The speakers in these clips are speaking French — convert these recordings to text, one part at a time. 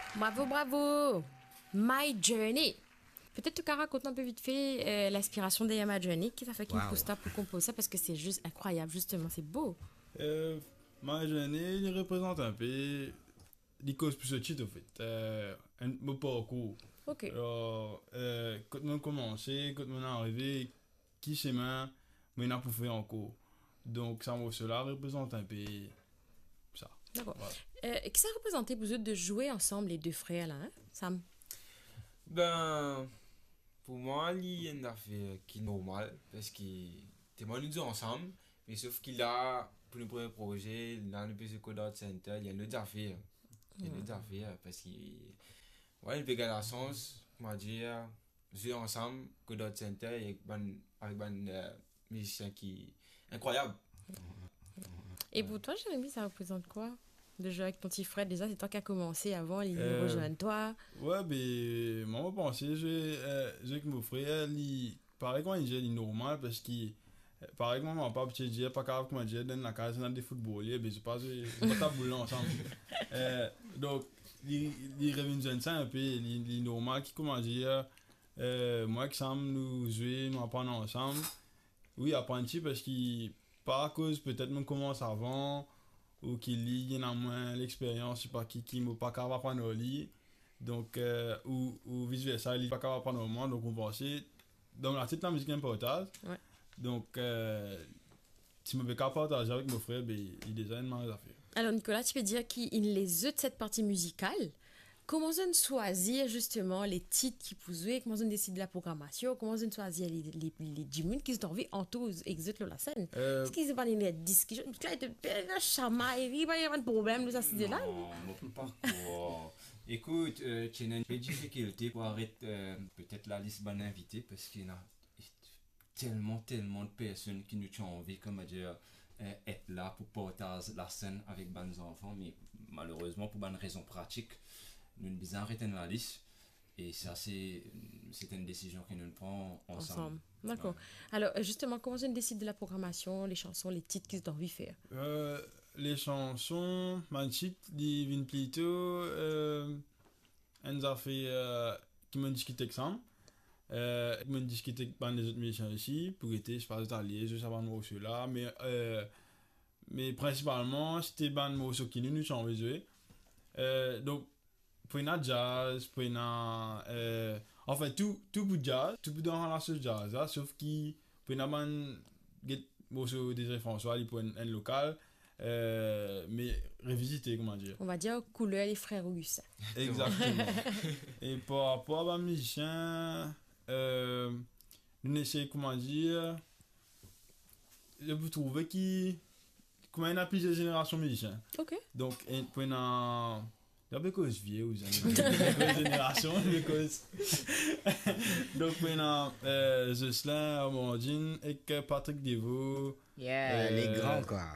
Bravo, bravo! My Journey. Peut-être tu peux raconter un peu vite fait l'inspiration de My Journey, qui t'a fait qu'il pousse pour composer ça, parce que c'est juste incroyable, justement, c'est beau. Ma journée, il représente un peu les causes plus petites, en fait. Mon parcours. Ok, Alors, quand on a commencé, quand on est arrivé, qui chemin, mais on a pour faire en cours. Donc, cela représente un peu ça. d'accord. Voilà. Qui ça représentait pour eux de jouer ensemble, les deux frères, là, hein, Sam? Ben, pour moi, il y a une affaire qui est normale parce que t'es moi nous deux ensemble, mais sauf qu'il a, pour le premier projet, dans le PC Code Center, il y a une autre affaire. Il y a une autre affaire parce que, ouais, il fait la sens, comment dire, jouer ensemble, Code Center, avec un musicien qui est incroyable. Et pour toi, Jérémy, ça représente quoi? De jouer avec ton petit frère, déjà, c'est toi qui as commencé avant, il rejoint toi. Ouais, mais moi, je pensais, j'ai avec mon frère, pareil, quand il est normal parce que, pareil, moi, mon papa, petit dit, pas capable, comment dire, dans la case, dans des football, mais je pas tabouler ensemble. Donc, il revient de ça un peu, il est normal, qui, comment dire, moi, que Sam, nous jouer, nous apprendre ensemble. Oui, apprendre parce que, par cause, peut-être, nous commence avant, ou qu'il y en a moins l'expérience, je sais pas qui m'a pas capable d'apprendre au lit. Donc, ou vice versa, il n'est pas capable d'apprendre au moins. Donc, on pensait, dans la tête, la musique est importante. Ouais. Donc, si je me capable de partager avec mon frère, ben, il déjà une mauvaise affaire. Alors, Nicolas, tu peux dire qu'il les œufs de cette partie musicale. Comment on choisir justement les titres qui vous jouer, comment on décide de la programmation, comment on choisir les jimuns qui sont envie en tous exit la scène. Est-ce qu'ils ont pas les disques? Tu as été chama et il va y avoir un problème de ça, c'est là. Non, mon parcours. Écoute, tu as une difficulté pour arrêter peut-être la liste bonne invité parce qu'il y a tellement de personnes qui nous ont envie, comme dire, être là pour partager la scène avec les enfants, mais malheureusement, pour une raison pratique, nous devons arrêter la liste. Et ça, c'est une décision que nous prenons ensemble. D'accord. Ouais. Alors, justement, comment on décide de la programmation, les chansons, les titres qu'ils ont envie de faire? Les chansons, mon titre, ils viennent plutôt. Elles ont fait. Qui m'ont discuté avec ça. Qui m'ont discuté avec les autres musiciens aussi. Pour être, je passe d'allier, je sais pas de ceux-là. Mais principalement, c'était des morceaux qui nous ont envie de jouer. Donc, pour une jazz, pour une. En fait, tout pour jazz, tout pour dans la sauce jazz, hein, sauf qu'il pour une bande, morceau des François, il pour un local, mais revisité, comment dire. On va dire couleur les frères Augustin. Exactement. Et par rapport à un musicien, nous essayons, comment dire, de vous trouver qui. Comment il y a plusieurs générations de musiciens. Ok. Donc, pour une. D'abord, cause vieux, ou génération, cause. Donc, on a Jocelyn, Amandine et Patrick Devaux. Yeah, les grands, quoi.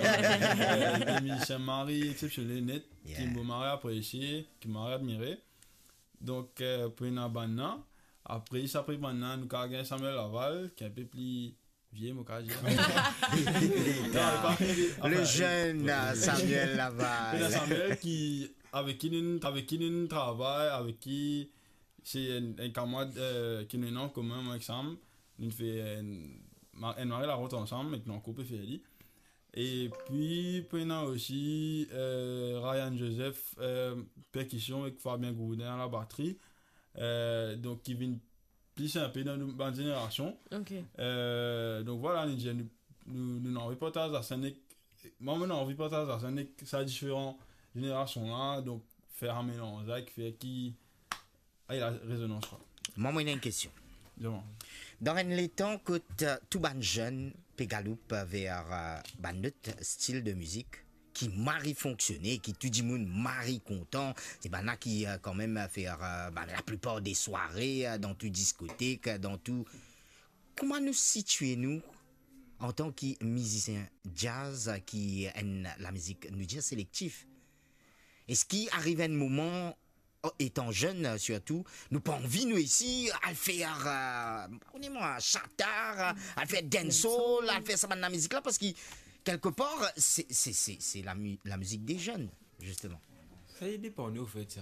Des musiciens Marie exceptionnels, net, qui m'ont marié apprécié, qui m'ont admiré. Donc, pour une banane. Après, ça pris banane, nous avons Samuel Laval, qui est un peu plus vieux, mon cas. Le jeune Samuel Laval. Samuel qui. Avec qui nous travaillons, avec qui c'est un camarade qui nous est en commun avec Sam. Nous fait un mari la route ensemble, et nous avons coupé Félix. Et puis, puis on a aussi Ryan Joseph, percussion avec Fabien Goudin à la batterie. Donc, qui vient plus un peu dans notre génération. Ok. Donc voilà, nous avons reportage à Saint-Nic. Moi, on a envie de partager à Saint-Nic, ça différent. Génération là, donc faire un mélange avec fait qui a la résonance. Moi, j'ai une question. Dis-moi. Dans les temps que tout ban jeune pégaloupe vers notre style de musique qui marie fonctionner, qui tout le monde marie content, c'est là qui quand même faire la plupart des soirées dans tout discothèque, dans tout. Comment nous situons-nous en tant que musicien jazz qui aime la musique nous dire sélectif? Est-ce qu'il arrive un moment, étant jeune surtout, nous pas envie, nous ici, à faire, prenez-moi, chatar, à faire dancehall, à faire ça dans la musique là, parce que quelque part, c'est la musique des jeunes, justement. Ça y dépend, nous, en fait.